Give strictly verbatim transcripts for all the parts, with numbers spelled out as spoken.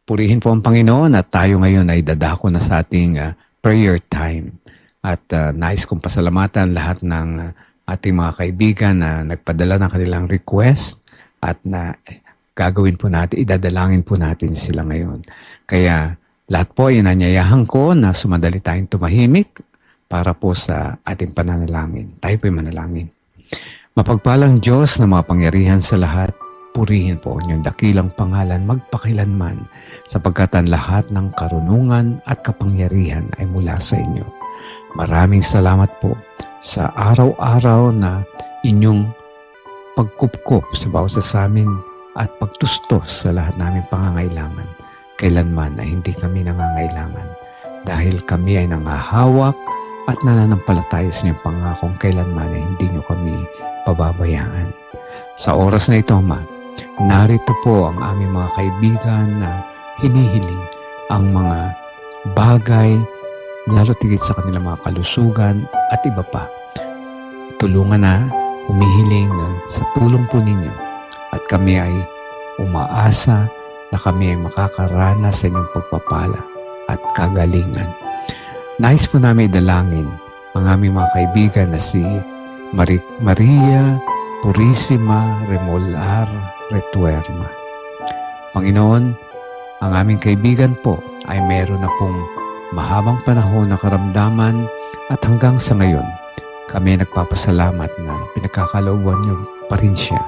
Purihin po ang Panginoon at tayo ngayon ay dadako na sa ating uh, prayer time. At uh, nais kong pasalamatan lahat ng uh, ating mga kaibigan na nagpadala ng kanilang request at na eh, gagawin po natin, idadalangin po natin sila ngayon. Kaya lahat po ay inanyayahan ko na sumadali tayong tumahimik para po sa ating pananalangin. Tayo po ay manalangin. Mapagpalang Diyos na mga pangyarihan sa lahat, purihin po ang inyong dakilang pangalan magpakilanman sapagkat ang lahat ng karunungan at kapangyarihan ay mula sa inyo. Maraming salamat po sa araw-araw na inyong pagkupkup sa bawat sa amin at pagtustos sa lahat naming pangangailangan. Kailanman ay hindi kami nangangailangan dahil kami ay nangahawak at nananampalataya sa inyong pangakong kailanman ay hindi nyo kami pababayaan. Sa oras na ito, Ama, narito po ang aming mga kaibigan na hinihiling ang mga bagay, lalo tigit sa kanilang mga kalusugan at iba pa. Tulungan na, humihiling na sa tulong po ninyo at kami ay umaasa na kami ay makakaranas sa inyong pagpapala at kagalingan. Nais po namin idalangin ang aming mga kaibigan na si Mar- Maria Purisima Remolar Retuerma. Panginoon, ang aming kaibigan po ay meron na pong mahabang panahon na karamdaman at hanggang sa ngayon, kami nagpapasalamat na pinagkakalooban niyo pa rin siya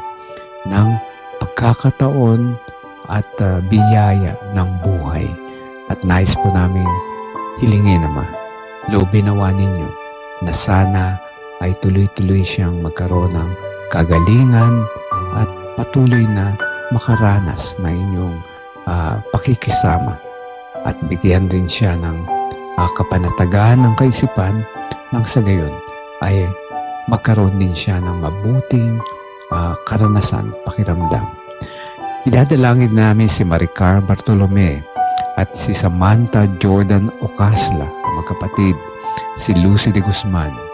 ng pagkakataon at uh, biyaya ng buhay. At nais po namin hilingin, Ama, loobin nawa ninyo na sana ay tuloy-tuloy siyang magkaroon ng kagalingan at patuloy na makaranas na inyong uh, pakikisama at bigyan din siya ng uh, kapanatagan ng kaisipan nang sa gayon ay magkaroon din siya ng mabuting uh, karanasan, pakiramdam. Idadalangin namin si Maricar Bartolome at si Samantha Jordan Ocasla, magkapatid, si Lucy de Guzman,